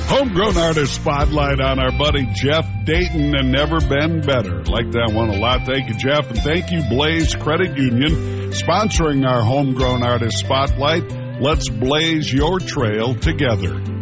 Homegrown Artist Spotlight on our buddy Jeff Dayton and Never Been Better. Like that one a lot. Thank you, Jeff. And thank you, Blaze Credit Union, sponsoring our Homegrown Artist Spotlight. Let's blaze your trail together.